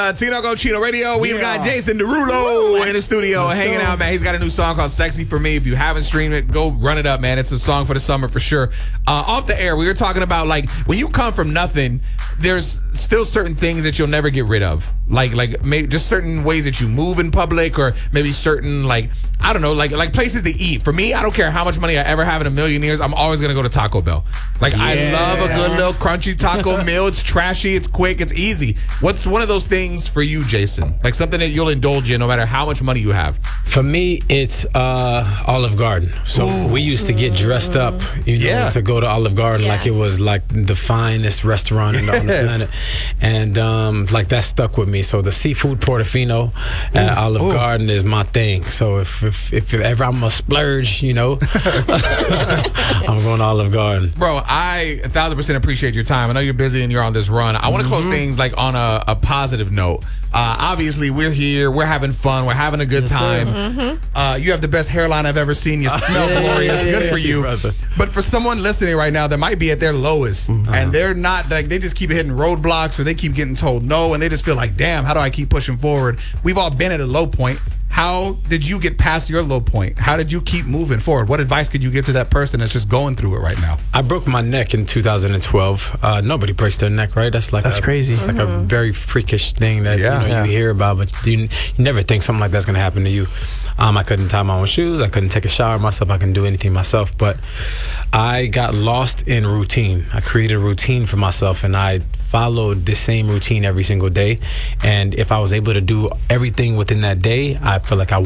Tino Go Chino Radio. We've got Jason Derulo in the studio hanging out, man. He's got a new song called Sexy For Me. If you haven't streamed it, go run it up, man. It's a song for the summer for sure. Off the air, we were talking about, like, when you come from nothing, there's still certain things that you'll never get rid of. Like maybe just certain ways that you move in public, or maybe certain, like, I don't know, like places to eat. For me, I don't care how much money I ever have in a million years, I'm always going to go to Taco Bell. Like, I love a good little crunchy taco meal. It's trashy, it's quick, it's easy. What's one of those things for you, Jason? Like something that you'll indulge in no matter how much money you have? For me, it's Olive Garden. So we used to get dressed up, to go to Olive Garden like it was like the finest restaurant on the planet. And like that stuck with me. So the seafood Portofino at Olive Garden is my thing. So if ever I'm a splurge, I'm going to Olive Garden. Bro, I 1,000% appreciate your time. I know you're busy and you're on this run. I want to close things like on a positive note. Obviously, we're here. We're having fun. We're having a good time. You have the best hairline I've ever seen. You smell glorious. Good for you. But for someone listening right now that might be at their lowest and they're not, like, they just keep hitting roadblocks, or they keep getting told no, and they just feel like, damn, how do I keep pushing forward? We've all been at a low point. How did you get past your low point? How did you keep moving forward? What advice could you give to that person that's just going through it right now? I broke my neck in 2012. Nobody breaks their neck, right? That's crazy. It's like a very freakish thing that you hear about, but you never think something like that's going to happen to you. I couldn't tie my own shoes. I couldn't take a shower myself. I couldn't do anything myself. But I got lost in routine. I created a routine for myself, and I followed the same routine every single day. And if I was able to do everything within that day, I feel like I